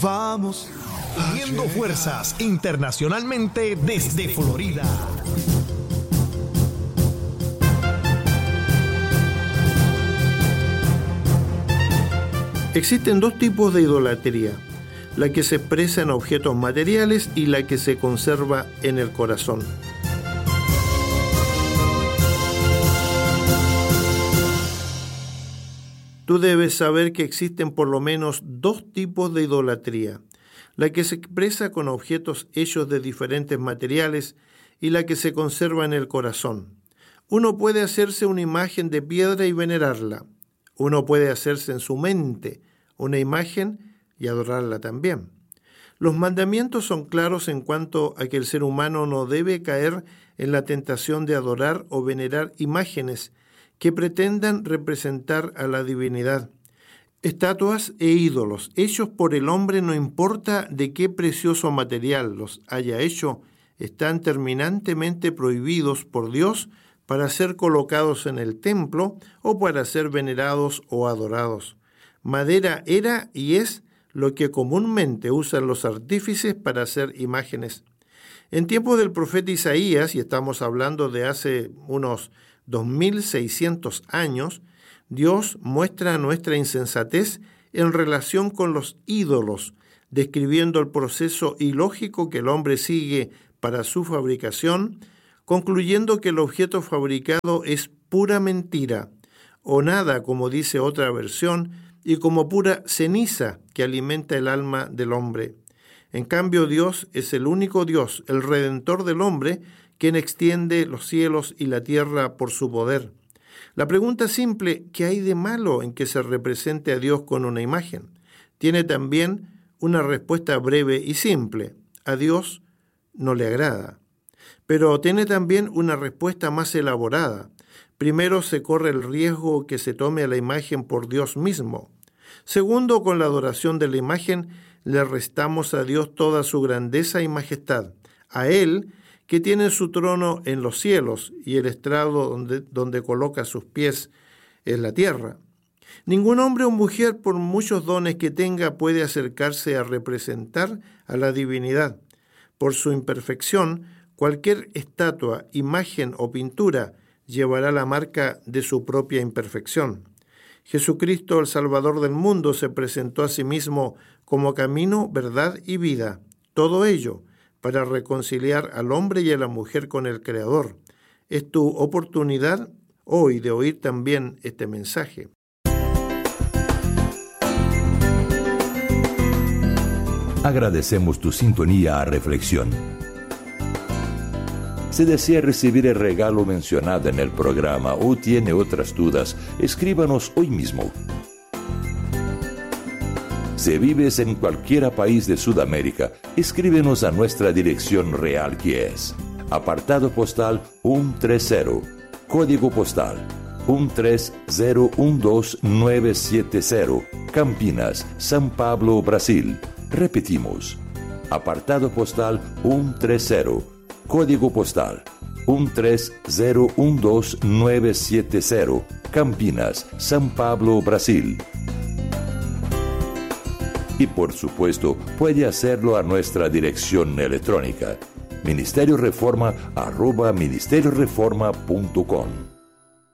Vamos, uniendo fuerzas internacionalmente desde Florida. Existen dos tipos de idolatría, la que se expresa en objetos materiales y la que se conserva en el corazón. Tú debes saber que existen por lo menos dos tipos de idolatría, la que se expresa con objetos hechos de diferentes materiales y la que se conserva en el corazón. Uno puede hacerse una imagen de piedra y venerarla. Uno puede hacerse en su mente una imagen y adorarla también. Los mandamientos son claros en cuanto a que el ser humano no debe caer en la tentación de adorar o venerar imágenes que pretendan representar a la divinidad. Estatuas e ídolos hechos por el hombre, no importa de qué precioso material los haya hecho, están terminantemente prohibidos por Dios para ser colocados en el templo o para ser venerados o adorados. Madera era y es lo que comúnmente usan los artífices para hacer imágenes. En tiempos del profeta Isaías, y estamos hablando de hace unos 2600 años, Dios muestra nuestra insensatez en relación con los ídolos, describiendo el proceso ilógico que el hombre sigue para su fabricación, concluyendo que el objeto fabricado es pura mentira, o nada, como dice otra versión, y como pura ceniza que alimenta el alma del hombre. En cambio, Dios es el único Dios, el Redentor del hombre, quien extiende los cielos y la tierra por su poder. La pregunta simple, ¿qué hay de malo en que se represente a Dios con una imagen?, tiene también una respuesta breve y simple: a Dios no le agrada. Pero tiene también una respuesta más elaborada. Primero, se corre el riesgo que se tome a la imagen por Dios mismo. Segundo, con la adoración de la imagen, le restamos a Dios toda su grandeza y majestad, a Él, que tiene su trono en los cielos y el estrado donde coloca sus pies en la tierra. Ningún hombre o mujer, por muchos dones que tenga, puede acercarse a representar a la divinidad. Por su imperfección, cualquier estatua, imagen o pintura llevará la marca de su propia imperfección. Jesucristo, el Salvador del mundo, se presentó a sí mismo como camino, verdad y vida. Todo ello para reconciliar al hombre y a la mujer con el Creador. Es tu oportunidad hoy de oír también este mensaje. Agradecemos tu sintonía a Reflexión. Si desea recibir el regalo mencionado en el programa o tiene otras dudas, escríbanos hoy mismo. Si vives en cualquier país de Sudamérica, escríbenos a nuestra dirección real, que es apartado postal 130, código postal 13012970, Campinas, São Paulo, Brasil. Repetimos, apartado postal 130, código postal 13012970, Campinas, São Paulo, Brasil. Y por supuesto, puede hacerlo a nuestra dirección electrónica, ministerioreforma@ministerioreforma.com.